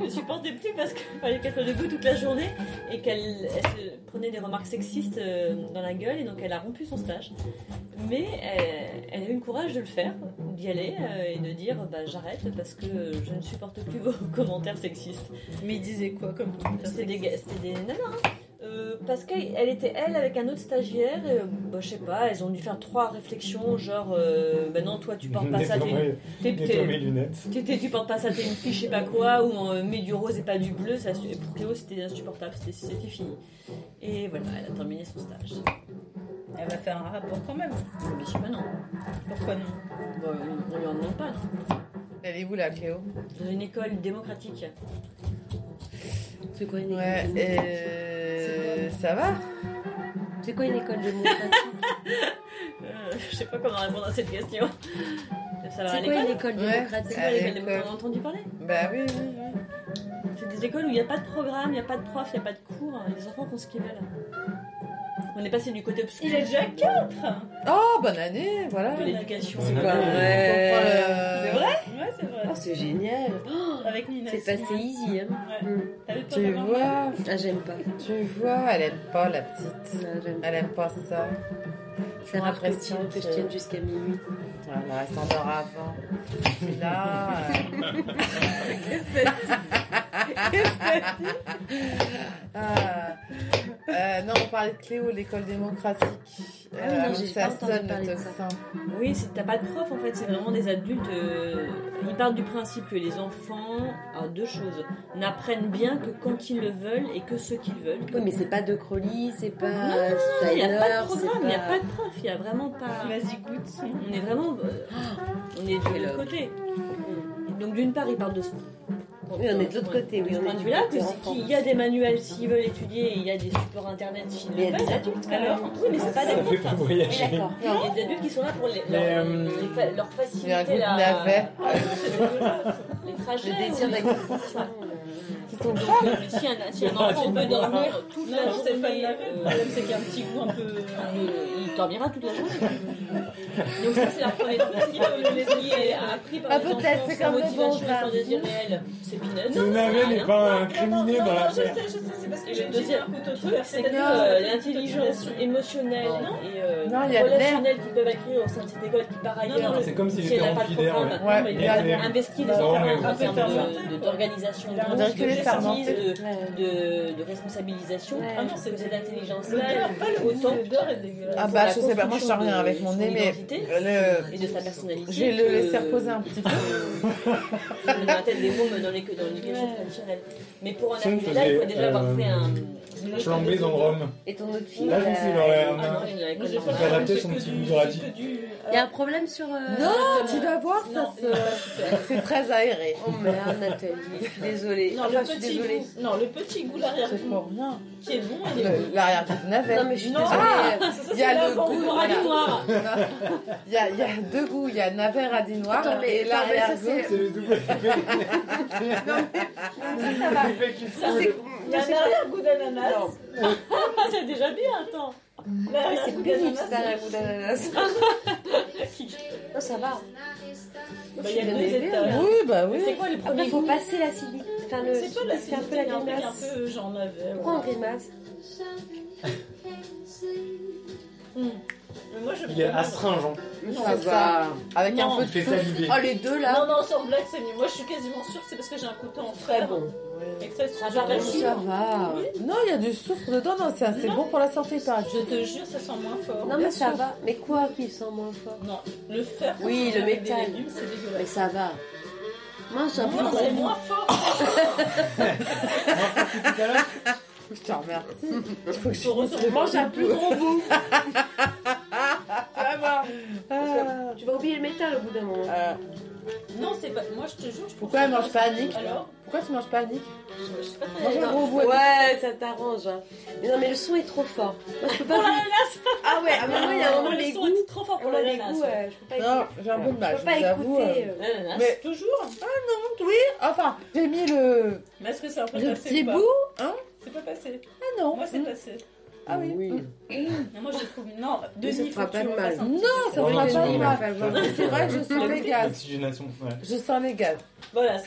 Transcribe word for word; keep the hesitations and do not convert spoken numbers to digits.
ne supportait plus parce qu'il fallait qu'elle soit debout toute la journée et qu'elle elle se prenait des remarques sexistes euh, dans la gueule et donc elle a rompu son stage. Mais elle, elle a eu le courage de le faire, d'y aller euh, et de dire bah, j'arrête parce que je ne supporte plus vos commentaires sexistes. Mais il disait quoi comme commentaire C'était des, c'était des nanas. Hein. Euh, parce qu'elle était elle avec un autre stagiaire, et, euh, bah, je sais pas, elles ont dû faire trois réflexions, genre euh, bah non, toi tu portes pas ça, t'es, t'es, t'es, mes lunettes. t'es, t'es, tu portes pas ça, t'es une fille, je sais pas quoi, ou euh, mets du rose et pas du bleu. Ça, pour Cléo c'était insupportable, c'était, c'était fini. Et voilà, elle a terminé son stage. Elle va faire un rapport quand même. Mais je sais pas, non. Pourquoi non? Bon, on lui en demande pas, non. Elle est où là, Cléo? Dans une école démocratique. C'est quoi une école Ouais, démocratique? euh... ça va? C'est quoi une école démocratique? euh, Je sais pas comment répondre à cette question. Ça va C'est à quoi l'école? une école Ouais. démocratique? C'est quoi l'école démocratique? T'en as entendu parler? Bah oui, oui, oui. C'est des écoles où il n'y a pas de programme, il n'y a pas de prof, il n'y a pas de cours. Les enfants font ce qu'ils veulent. On est passé du côté obscur. Il est déjà quatre. Oh, bonne année, voilà. De l'éducation. C'est pas On vrai. comprend le- C'est vrai? Ouais, c'est vrai. Oh, c'est génial. Avec Nina. C'est passé easy, hein. Ouais. Mm. T'as vu toi, Tu maman? vois, Ah, j'aime pas. tu vois, elle aime pas la petite. Non, j'aime pas. Elle aime pas ça. C'est rare que, l'impression tu- que je que- tienne jusqu'à minuit. Voilà, elle s'endort avant. Puis là. euh, ah, euh, non, on parlait de Cléo, l'école démocratique. Ah oui, non, j'ai ça pas entendu sonne parler le de ça. tocsin. Oui, c'est, t'as pas de prof en fait, c'est vraiment des adultes. euh, ils partent du principe que les enfants, alors deux choses, n'apprennent bien que quand ils le veulent et que ce qu'ils veulent. Oui, mais c'est pas de Crowley, c'est pas Non, euh, il n'y a Steiner, pas de c'est programme, il n'y a pas- pas de prof, il n'y a vraiment pas. Vas-y, goûte. On est vraiment. euh, on est de Quel l'autre homme. côté. Donc d'une part, ils partent de ce. Oui, on est de l'autre côté, oui, De ce on point est de du vue-là, côté que enfant. s'il y a des manuels s'ils veulent étudier, et il y a des supports internet s'ils Mais il y le a des veulent. adultes, quand Alors, même. oui, mais c'est pas des Ça fait profs. pas hein. voyager. D'accord. Non, il y a des adultes qui sont là pour les, leur, Mais, euh, les fa- leur Il y a un faciliter goût de la, navet. les trajets. Le désir ou- d'acquisition. Qui sont Donc, euh, si, un, si un enfant peut dormir toute Non, la non, journée, c'est pas une navet. Le euh, problème, c'est qu'il y a un petit goût un peu. euh, il dormira toute la journée. Donc ça, c'est la première chose qu'il faut le laisser appris par Ah, les peut-être, enfants c'est sans comme le motivation bon et sans vin. désir réel. C'est peanuts. Le navet n'est pas incriminé non, dans non, la je chair. sais, je sais, c'est parce que Et j'ai le utilisé deuxième un couteau de truc, fer, c'est que c'est-à-dire, euh, euh, l'intelligence émotionnelle Non. et euh, Non, il y a de l'air. relationnelle qu'ils peuvent acquérir au sein de cette école qui par ailleurs, non, C'est comme si si j'étais elle n'a en pas de filaire. programme, Ouais. Ouais, mais il il y a a des- investi les Non, enfants mais en un peu termes fermenté. de- de- d'organisation, Il a de On dirait que les d'expertise, fermentés. de, de, de responsabilisation. Ouais. Ah non, c'est cette intelligence-là, L'odeur, pas le goût, autant l'odeur est dégueulasse. Ah pour bah la je sais pas, moi je sens construction rien de avec mon son nez, mais identité le... et de sa personnalité. je vais le que- laisser reposer un petit peu. On a peut-être des mômes dans l'éco- dans l'éducation Ouais. traditionnelle. Mais pour en Ça me arriver là, il faut faisait, déjà avoir euh, fait un. Flambé dans le rhum. Et ton autre fille, Là, je elle sais, a- dans la Ah non, main. il y en a Moi, que j'ai dans pas la- fait fait adapter que son du- petit j'ai Bugatti. que du- Il y a un problème sur... euh, Non, tu vas voir, ça Non, se- c'est très aéré. Oh merde, Nathalie, je suis désolée. Non, Enfin, le je suis petit désolée. goût, non, le petit goût, C'est l'arrière-goût, pour rien. qui est bon, il est bon. Le- L'arrière-goût de navet. Non, mais je suis Non. désolée. Ah, ça, ça, Il y a c'est le l'avant, goût, le voilà. radis noir. Il y a, il y a deux goûts, il y a navet radis noir Attends, mais- et attends, mais ça, l'arrière-goût. c'est- C'est le double. Ça va. Ça, c'est- Il y a un arrière-goût d'ananas. Non. C'est déjà bien, attends. C'est L'arrière-goût pénible, d'ananas. ça, la goût d'ananas. Non, ça va. Bah, il y a Je suis deux désolée, étages. là. Oui, bah oui. C'est quoi le Après, premier il faut goût? passer l'acidité. Enfin, le... C'est pas la c'est un peu la un truc grimace. un peu j'en avais. Pourquoi on grimace? Mais moi, je Il est prends- astringent. Ça va. Avec un Non. peu Il de fait souffle. saliver. Oh, les deux, là. Non, non, sans blague, c'est mieux. Moi, je suis quasiment sûre que c'est parce que j'ai un couteau en Très fer. bon. Et que ça se Ça trouve va, facile. Ça va. Non, il y a du soufre dedans, non, c'est c'est Non. bon pour la santé, il paraît. Je te jure, ça sent moins fort. Non, Bien mais ça sûr. va. Mais quoi qui sent moins fort? Non, le fer. quand Oui, tu le mets avec métal. Des légumes, c'est Mais dégueulasse. ça va. Mange un peu Non, de c'est bon. moins fort. Tout à l'heure, Je te remercie. Il faut que je Faut retourner Mange un plus gros bout. Ah. Tu vas oublier le métal au bout d'un moment. Euh, Non, c'est pas. Moi, je te jure, je Pourquoi elle mange pas Annick? Alors, Pourquoi tu manges pas Annick? je sais pas très Mange un bien. gros bout. Ouais, ça t'arrange. Hein. Mais non, mais le son est trop fort. Moi, je peux pas. Pour l'ananas. Ah ouais, à un moment, il y a un moment Le les son goûts. est trop fort pour Pour les l'ananas. goûts, euh, je peux pas Non, écouter. j'ai un peu de mal, Je peux je pas vous avoue. écouter. euh. euh. L'ananas. Mais Toujours. oui, enfin, j'ai mis le, Mais est-ce que c'est un peu le passé petit ou pas bout, hein? C'est pas passé. Ah non. Moi, c'est passé. Ah oui. Mais moi, je trouve. Non, Mais ça Denis, te fera faut que pas tu de me mal. fasses un Non, petit ça essai. me Ouais, fera tu pas vas de me mal. faire voir. C'est vrai que je sens les gaz. l'oxygénation. Ouais. Je sens les gaz. Voilà,